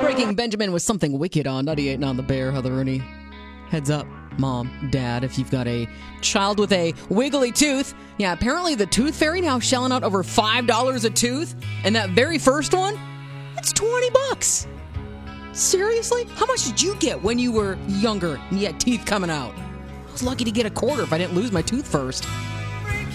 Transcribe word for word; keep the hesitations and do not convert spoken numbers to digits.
breaking Benjamin with something wicked on ninety-eight point nine The Bear, Heather Rooney. Heads up, mom, dad, if you've got a child with a wiggly tooth. Yeah, apparently the Tooth Fairy now shelling out over five dollars a tooth. And that very first one, it's twenty bucks. Seriously? How much did you get when you were younger and you had teeth coming out? I was lucky to get a quarter if I didn't lose my tooth first.